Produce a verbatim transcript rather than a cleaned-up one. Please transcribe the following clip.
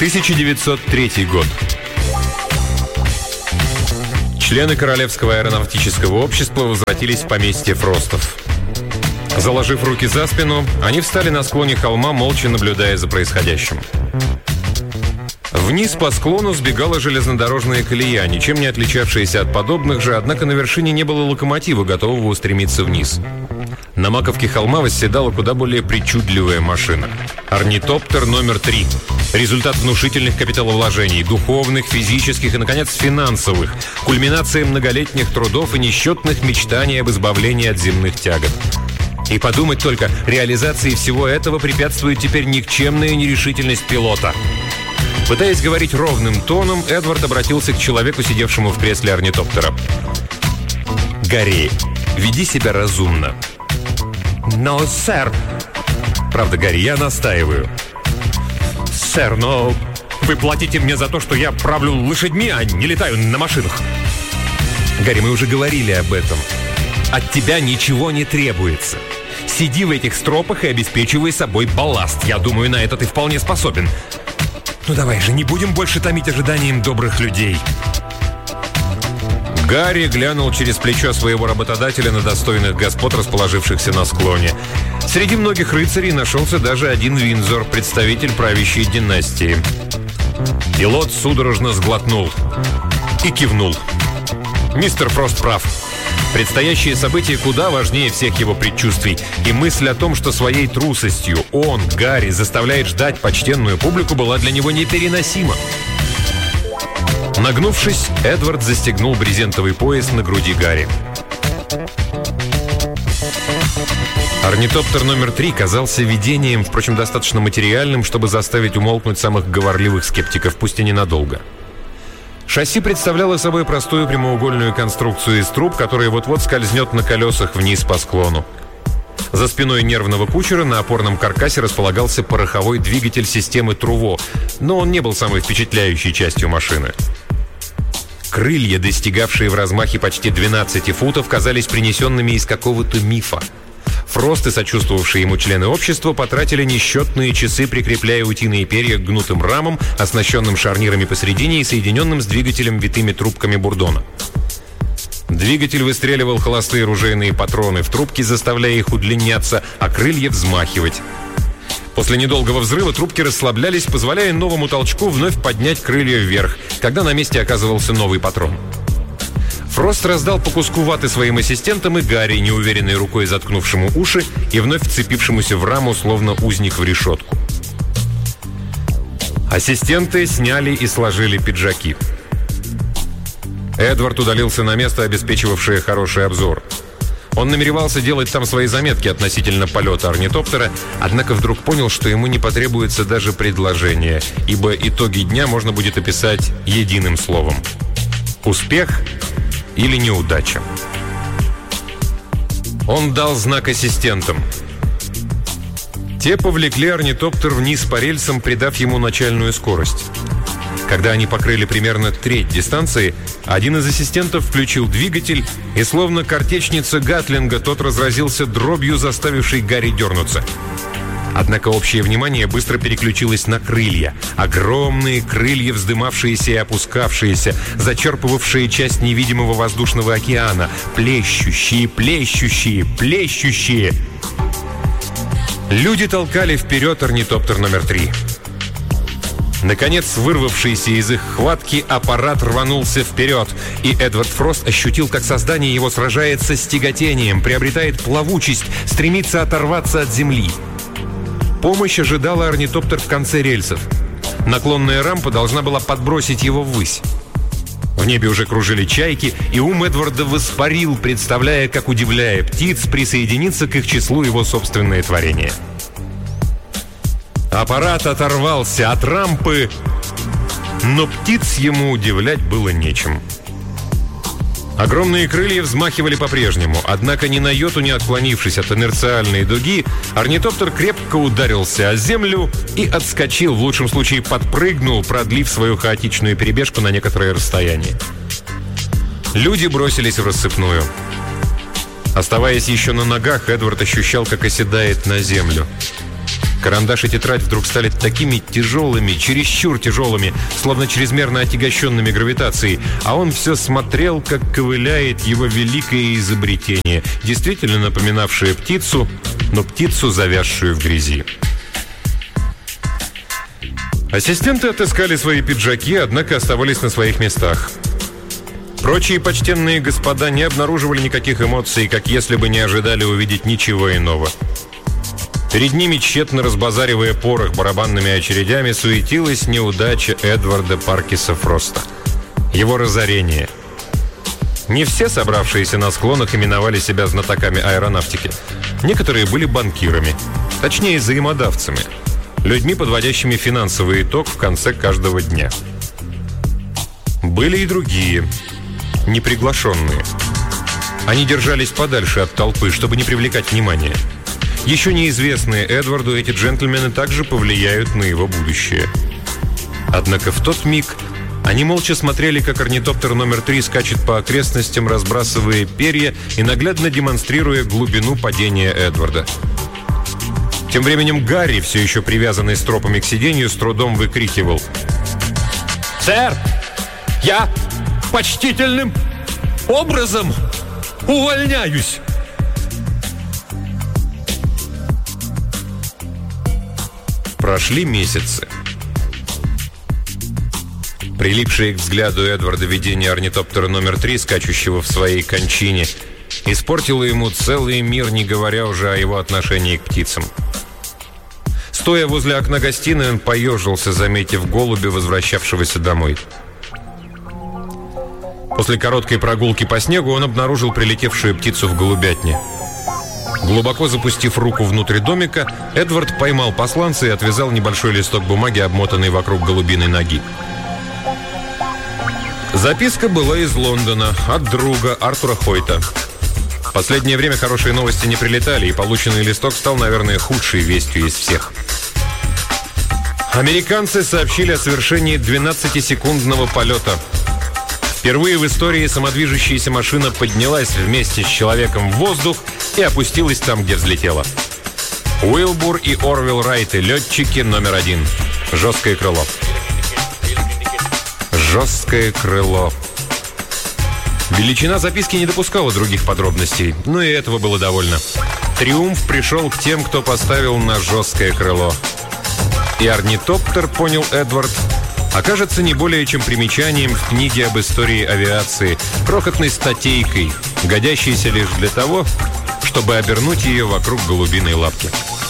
тысяча девятьсот третий год. Члены Королевского аэронавтического общества возвратились в поместье Фростов. Заложив руки за спину, они встали на склоне холма, молча наблюдая за происходящим. Вниз по склону сбегала железнодорожная колея, ничем не отличавшаяся от подобных же, однако на вершине не было локомотива, готового устремиться вниз. На маковке холма восседала куда более причудливая машина. Орнитоптер номер три. Результат внушительных капиталовложений, духовных, физических и, наконец, финансовых. Кульминация многолетних трудов и несчетных мечтаний об избавлении от земных тягот. И подумать только, реализации всего этого препятствует теперь никчемная нерешительность пилота. Пытаясь говорить ровным тоном, Эдвард обратился к человеку, сидевшему в кресле орнитоптера. «Гарри, веди себя разумно». «Но, сэр...» «Правда, Гарри, я настаиваю». «Сэр, но вы платите мне за то, что я правлю лошадьми, а не летаю на машинах». «Гарри, мы уже говорили об этом. От тебя ничего не требуется. Сиди в этих стропах и обеспечивай собой балласт. Я думаю, на это ты вполне способен. Ну давай же, не будем больше томить ожиданием добрых людей». Гарри глянул через плечо своего работодателя на достойных господ, расположившихся на склоне. Среди многих рыцарей нашелся даже один Виндзор, представитель правящей династии. Пилот судорожно сглотнул и кивнул. Мистер Фрост прав. Предстоящие события куда важнее всех его предчувствий, и мысль о том, что своей трусостью он, Гарри, заставляет ждать почтенную публику, была для него непереносима. Нагнувшись, Эдвард застегнул брезентовый пояс на груди Гарри. Орнитоптер номер три казался видением, впрочем, достаточно материальным, чтобы заставить умолкнуть самых говорливых скептиков, пусть и ненадолго. Шасси представляло собой простую прямоугольную конструкцию из труб, которая вот-вот скользнет на колесах вниз по склону. За спиной нервного кучера на опорном каркасе располагался пороховой двигатель системы Труво, но он не был самой впечатляющей частью машины. Крылья, достигавшие в размахе почти двенадцати футов, казались принесенными из какого-то мифа. Фрост и сочувствовавшие ему члены общества потратили несчетные часы, прикрепляя утиные перья к гнутым рамам, оснащенным шарнирами посередине и соединенным с двигателем витыми трубками бурдона. Двигатель выстреливал холостые ружейные патроны в трубки, заставляя их удлиняться, а крылья взмахивать. После недолгого взрыва трубки расслаблялись, позволяя новому толчку вновь поднять крылья вверх, когда на месте оказывался новый патрон. Фрост раздал по куску ваты своим ассистентам и Гарри, неуверенной рукой заткнувшему уши и вновь вцепившемуся в раму, словно узник в решетку. Ассистенты сняли и сложили пиджаки. Эдвард удалился на место, обеспечивавшее хороший обзор. Он намеревался делать там свои заметки относительно полета орнитоптера, однако вдруг понял, что ему не потребуется даже предложение, ибо итоги дня можно будет описать единым словом: успех или неудача. Он дал знак ассистентам. Те повлекли орнитоптер вниз по рельсам, придав ему начальную скорость. Когда они покрыли примерно треть дистанции, один из ассистентов включил двигатель, и словно картечница Гатлинга, тот разразился дробью, заставившей Гарри дернуться. Однако общее внимание быстро переключилось на крылья. Огромные крылья, вздымавшиеся и опускавшиеся, зачерпывавшие часть невидимого воздушного океана, плещущие, плещущие, плещущие. Люди толкали вперед орнитоптер номер три. Наконец, вырвавшийся из их хватки, аппарат рванулся вперед, и Эдвард Фрост ощутил, как создание его сражается с тяготением, приобретает плавучесть, стремится оторваться от земли. Помощь ожидала орнитоптер в конце рельсов. Наклонная рампа должна была подбросить его ввысь. В небе уже кружили чайки, и ум Эдварда воспарил, представляя, как, удивляя птиц, присоединится к их числу его собственное творение. Аппарат оторвался от рампы, но птиц ему удивлять было нечем. Огромные крылья взмахивали по-прежнему, однако ни на йоту не отклонившись от инерциальной дуги, орнитоптер крепко ударился о землю и отскочил, в лучшем случае подпрыгнул, продлив свою хаотичную перебежку на некоторое расстояние. Люди бросились в рассыпную. Оставаясь еще на ногах, Эдвард ощущал, как оседает на землю. Карандаш и тетрадь вдруг стали такими тяжелыми, чересчур тяжелыми, словно чрезмерно отягощенными гравитацией, а он все смотрел, как ковыляет его великое изобретение, действительно напоминавшее птицу, но птицу, завязшую в грязи. Ассистенты отыскали свои пиджаки, однако оставались на своих местах. Прочие почтенные господа не обнаруживали никаких эмоций, как если бы не ожидали увидеть ничего иного. Перед ними, тщетно разбазаривая порох барабанными очередями, суетилась неудача Эдварда Паркиса Фроста. Его разорение. Не все собравшиеся на склонах именовали себя знатоками аэронавтики. Некоторые были банкирами, точнее, взаимодавцами, людьми, подводящими финансовый итог в конце каждого дня. Были и другие, неприглашенные. Они держались подальше от толпы, чтобы не привлекать внимания. Еще неизвестные Эдварду, эти джентльмены также повлияют на его будущее. Однако в тот миг они молча смотрели, как орнитоптер номер три скачет по окрестностям, разбрасывая перья и наглядно демонстрируя глубину падения Эдварда. Тем временем Гарри, все еще привязанный стропами к сиденью, с трудом выкрикивал: «Сэр, я почтительным образом увольняюсь!» Прошли месяцы. Прилипшее к взгляду Эдварда видение орнитоптера номер три, скачущего в своей кончине, испортило ему целый мир, не говоря уже о его отношении к птицам. Стоя возле окна гостиной, он поежился, заметив голубя, возвращавшегося домой. После короткой прогулки по снегу он обнаружил прилетевшую птицу в голубятне. Глубоко запустив руку внутрь домика, Эдвард поймал посланца и отвязал небольшой листок бумаги, обмотанный вокруг голубиной ноги. Записка была из Лондона, от друга Артура Хойта. В последнее время хорошие новости не прилетали, и полученный листок стал, наверное, худшей вестью из всех. Американцы сообщили о совершении двенадцатисекундного полета. Впервые в истории самодвижущаяся машина поднялась вместе с человеком в воздух и опустилась там, где взлетела. Уилбур и Орвилл Райты, летчики номер один. Жесткое крыло. Жесткое крыло. Величина записки не допускала других подробностей, но и этого было довольно. Триумф пришел к тем, кто поставил на жесткое крыло. И орнитоптер, понял Эдвард, окажется не более чем примечанием в книге об истории авиации, крохотной статейкой, годящейся лишь для того, чтобы обернуть ее вокруг голубиной лапки.